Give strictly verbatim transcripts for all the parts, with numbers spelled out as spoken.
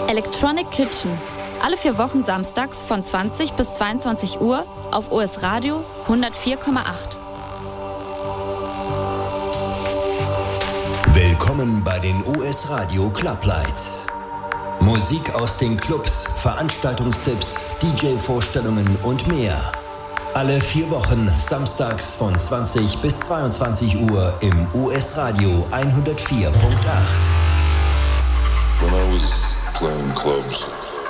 Electronic Kitchen. Alle vier Wochen samstags von zwanzig bis zweiundzwanzig Uhr auf O S Radio hundertvier Komma acht. Willkommen bei den O S Radio Club Lights. Musik aus den Clubs, Veranstaltungstipps, D J-Vorstellungen und mehr. Alle vier Wochen samstags von zwanzig bis zweiundzwanzig Uhr im O S Radio hundertvier Komma acht. When I was playing clubs,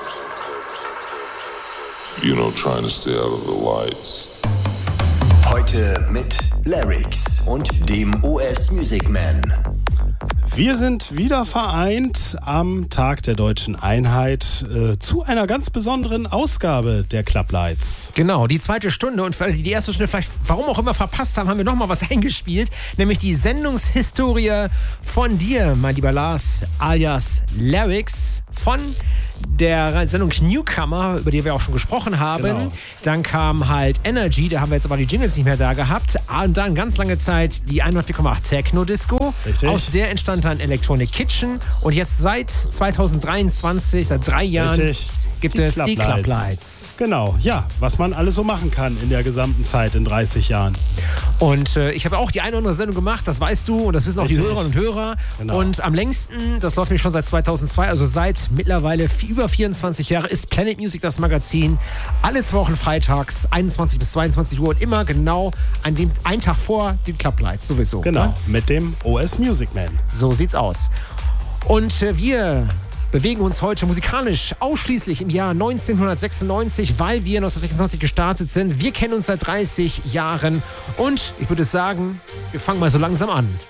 you know, trying to stay out of the lights. Heute mit Larix und dem O S Music Man. Wir sind wieder vereint am Tag der Deutschen Einheit äh, zu einer ganz besonderen Ausgabe der Club Lights. Genau, die zweite Stunde, und für alle, die die erste Stunde vielleicht warum auch immer verpasst haben, haben wir nochmal was eingespielt, nämlich die Sendungshistorie von dir, mein lieber Lars, alias Larix, von der Sendung Newcomer, über die wir auch schon gesprochen haben. Genau. Dann kam halt Energy, da haben wir jetzt aber die Jingles nicht mehr da gehabt. Und dann ganz lange Zeit die hundertvier Komma acht Techno Disco. Richtig. Aus der entstand dann Electronic Kitchen. Und jetzt seit zwanzig dreiundzwanzig, seit drei Jahren, Richtig. gibt die es Club die Club Lights. Lights. Genau, ja, was man alles so machen kann in der gesamten Zeit, in dreißig Jahren. Und äh, ich habe auch die eine oder andere Sendung gemacht, das weißt du, und das wissen auch Richtig. die Hörerinnen und Hörer. Genau. Und am längsten, das läuft nämlich schon seit zweitausendzwei, also seit mittlerweile über vierundzwanzig Jahre, ist Planet Music das Magazin. Alle zwei Wochen freitags, einundzwanzig bis zweiundzwanzig Uhr, und immer genau an dem einen Tag vor den Club Lights sowieso. Genau, ne? Mit dem O S Music Man. So sieht's aus. Und äh, wir bewegen uns heute musikalisch ausschließlich im Jahr neunzehnhundertsechsundneunzig, weil wir neunzehnhundertsechsundneunzig gestartet sind. Wir kennen uns seit dreißig Jahren und ich würde sagen, wir fangen mal so langsam an.